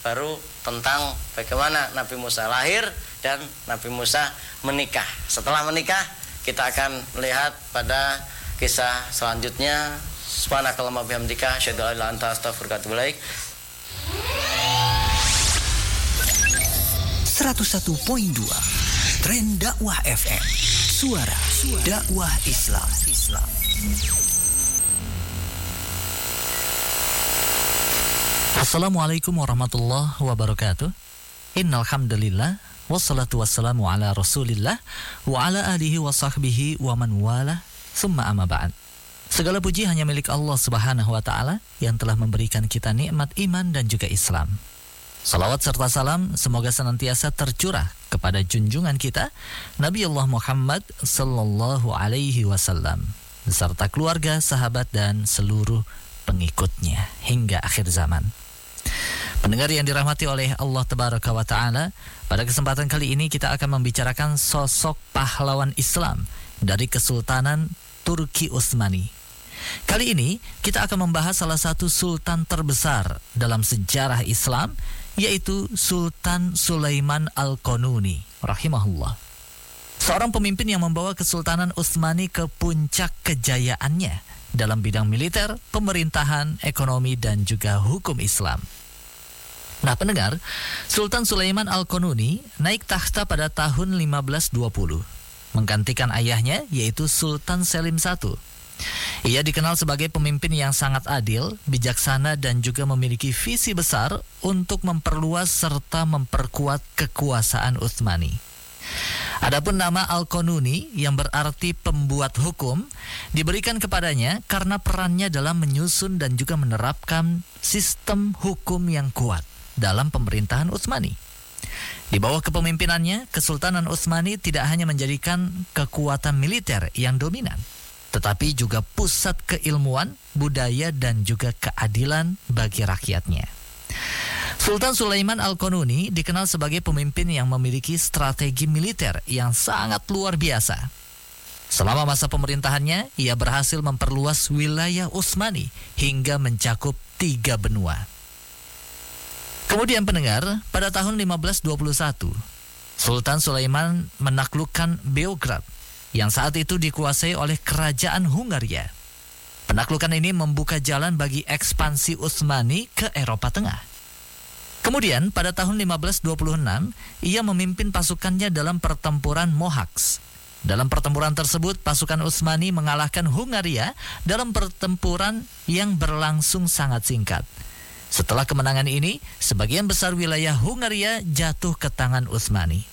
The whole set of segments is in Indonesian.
baru tentang bagaimana Nabi Musa lahir dan Nabi Musa menikah. Setelah menikah kita akan melihat pada kisah selanjutnya. Subhanakallahumma bihamdika asyhadu an la ilaha illa anta astaghfiruka wa atubu ilaik. 101.2 Tren Dakwah FM. Suara dakwah Islam. Assalamualaikum warahmatullahi wabarakatuh. Innal hamdalillah wassalatu wassalamu ala Rasulillah wa ala alihi wa sahbihi wa man wala summa amma ba'd. Segala puji hanya milik Allah Subhanahu wa taala yang telah memberikan kita nikmat iman dan juga Islam. Salawat serta salam semoga senantiasa tercurah kepada junjungan kita Nabi Allah Muhammad sallallahu alaihi wasallam beserta keluarga, sahabat dan seluruh pengikutnya hingga akhir zaman. Pendengar yang dirahmati oleh Allah Tabaraka wa Ta'ala, pada kesempatan kali ini kita akan membicarakan sosok pahlawan Islam dari Kesultanan Turki Utsmani. Kali ini kita akan membahas salah satu sultan terbesar dalam sejarah Islam, yaitu Sultan Sulaiman Al-Qanuni rahimahullah. Seorang pemimpin yang membawa Kesultanan Utsmani ke puncak kejayaannya dalam bidang militer, pemerintahan, ekonomi, dan juga hukum Islam. Nah pendengar, Sultan Sulaiman Al-Qanuni naik takhta pada tahun 1520, menggantikan ayahnya yaitu Sultan Selim I. Ia dikenal sebagai pemimpin yang sangat adil, bijaksana, dan juga memiliki visi besar untuk memperluas serta memperkuat kekuasaan Utsmani. Adapun nama Al-Qanuni yang berarti pembuat hukum diberikan kepadanya karena perannya dalam menyusun dan juga menerapkan sistem hukum yang kuat dalam pemerintahan Utsmani. Di bawah kepemimpinannya, Kesultanan Utsmani tidak hanya menjadikan kekuatan militer yang dominan, tetapi juga pusat keilmuan, budaya, dan juga keadilan bagi rakyatnya. Sultan Sulaiman Al-Qanuni dikenal sebagai pemimpin yang memiliki strategi militer yang sangat luar biasa. Selama masa pemerintahannya, ia berhasil memperluas wilayah Utsmani hingga mencakup 3 benua. Kemudian pendengar, pada tahun 1521, Sultan Sulaiman menaklukkan Beograd yang saat itu dikuasai oleh kerajaan Hungaria. Penaklukan ini membuka jalan bagi ekspansi Utsmani ke Eropa Tengah. Kemudian pada tahun 1526, ia memimpin pasukannya dalam pertempuran Mohacs. Dalam pertempuran tersebut, pasukan Utsmani mengalahkan Hungaria dalam pertempuran yang berlangsung sangat singkat. Setelah kemenangan ini, sebagian besar wilayah Hungaria jatuh ke tangan Utsmani.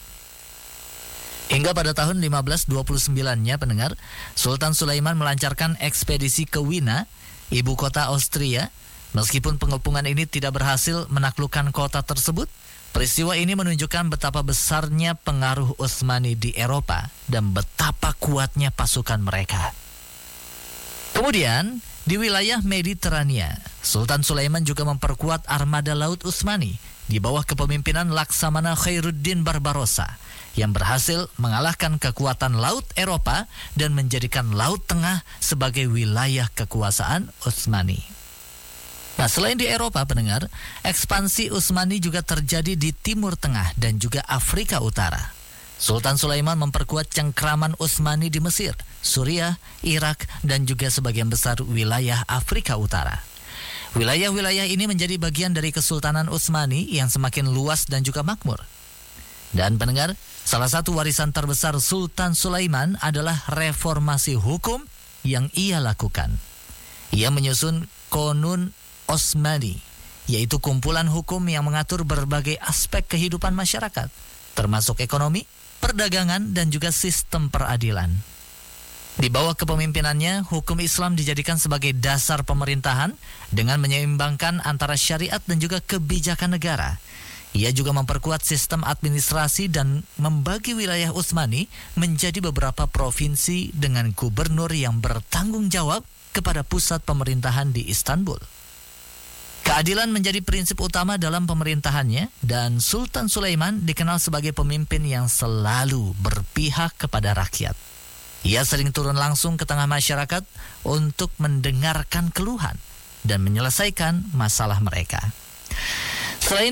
Hingga pada tahun 1529-nya pendengar, Sultan Sulaiman melancarkan ekspedisi ke Wina, ibu kota Austria. Meskipun pengepungan ini tidak berhasil menaklukkan kota tersebut, peristiwa ini menunjukkan betapa besarnya pengaruh Utsmani di Eropa dan betapa kuatnya pasukan mereka. Kemudian, di wilayah Mediterania, Sultan Sulaiman juga memperkuat armada laut Utsmani di bawah kepemimpinan Laksamana Khairuddin Barbarossa yang berhasil mengalahkan kekuatan laut Eropa dan menjadikan Laut Tengah sebagai wilayah kekuasaan Utsmani. Nah, selain di Eropa pendengar, ekspansi Utsmani juga terjadi di Timur Tengah dan juga Afrika Utara. Sultan Sulaiman memperkuat cengkraman Utsmani di Mesir, Suriah, Irak, dan juga sebagian besar wilayah Afrika Utara. Wilayah-wilayah ini menjadi bagian dari Kesultanan Utsmani yang semakin luas dan juga makmur. Dan pendengar, salah satu warisan terbesar Sultan Sulaiman adalah reformasi hukum yang ia lakukan. Ia menyusun Qanun Osmani, yaitu kumpulan hukum yang mengatur berbagai aspek kehidupan masyarakat, termasuk ekonomi, perdagangan, dan juga sistem peradilan. Di bawah kepemimpinannya, hukum Islam dijadikan sebagai dasar pemerintahan dengan menyeimbangkan antara syariat dan juga kebijakan negara. Ia juga memperkuat sistem administrasi dan membagi wilayah Utsmani menjadi beberapa provinsi dengan gubernur yang bertanggung jawab kepada pusat pemerintahan di Istanbul. Keadilan menjadi prinsip utama dalam pemerintahannya, dan Sultan Sulaiman dikenal sebagai pemimpin yang selalu berpihak kepada rakyat. Ia sering turun langsung ke tengah masyarakat untuk mendengarkan keluhan dan menyelesaikan masalah mereka. Selain